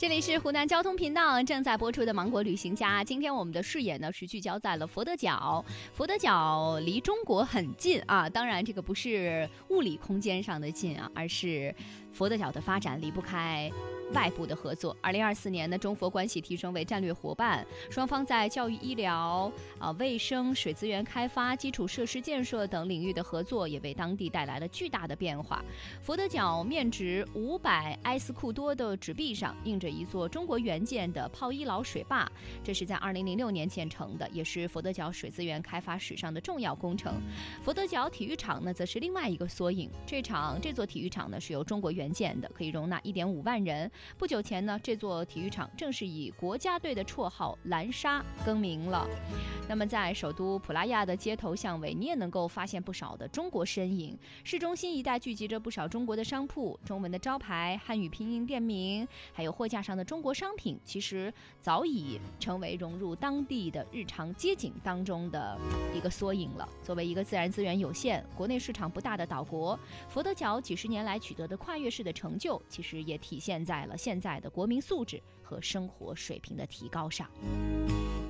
这里是湖南交通频道正在播出的《芒果旅行家》。今天我们的视野呢是聚焦在了佛得角。佛得角离中国很近啊，当然这个不是物理空间上的近啊，而是佛得角的发展离不开外部的合作。2024年呢，中佛关系提升为战略伙伴，双方在教育、医疗、卫生、水资源开发、基础设施建设等领域的合作，也为当地带来了巨大的变化。佛得角面值500埃斯库多的纸币上印着一座中国援建的泡伊劳水坝，这是在2006年建成的，也是佛得角水资源开发史上的重要工程。佛得角体育场呢，则是另外一个缩影。这座体育场呢，是由中国援建的，可以容纳1.5万人。不久前呢，这座体育场正是以国家队的绰号蓝鲨更名了。那么在首都普拉亚的街头巷尾，你也能够发现不少的中国身影。市中心一带聚集着不少中国的商铺，中文的招牌、汉语拼音店名，还有货架上的中国商品，其实早已成为融入当地的日常街景当中的一个缩影了。作为一个自然资源有限、国内市场不大的岛国，佛得角几十年来取得的跨越式的成就，其实也体现在了现在的国民素质和生活水平的提高上。